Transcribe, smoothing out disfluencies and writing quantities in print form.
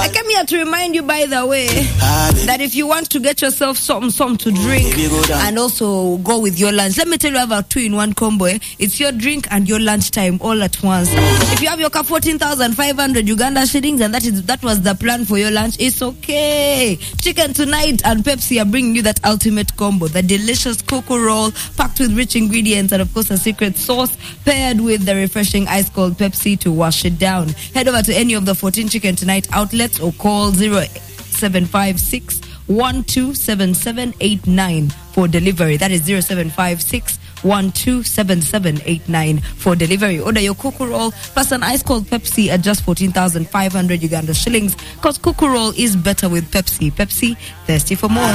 I came here to remind you, by the way, that if you want to get yourself something to drink and also go with your lunch, let me tell you, I have a 2-in-1 combo. It's your drink and your lunch time all at once. If you have your 14,500 Uganda shillings and that was the plan for your lunch, it's okay. Chicken Tonight and Pepsi are bringing you that ultimate combo, the delicious cocoa roll packed with rich ingredients and of course a secret sauce paired with the refreshing ice cold Pepsi to wash it down. Head over to any of the 14 Chicken Tonight outlets or call 0756 127789 for delivery. That is 0756 127789 for delivery. Order your cocoa roll plus an ice cold Pepsi at just 14,500 Uganda shillings, because cocoa roll is better with Pepsi. Pepsi, thirsty for more.